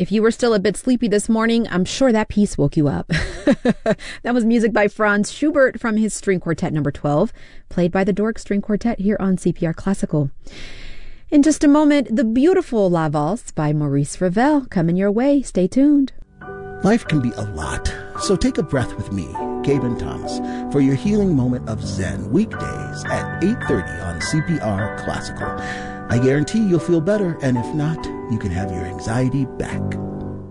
If you were still a bit sleepy this morning, I'm sure that piece woke you up. That was music by Franz Schubert from his String Quartet number 12, played by the Dork String Quartet here on CPR Classical. In just a moment, the beautiful La Valse by Maurice Ravel coming your way. Stay tuned. Life can be a lot, so take a breath with me, Gaben Thomas, for your healing moment of Zen, weekdays at 8:30 on CPR Classical. I guarantee you'll feel better, and if not, you can have your anxiety back.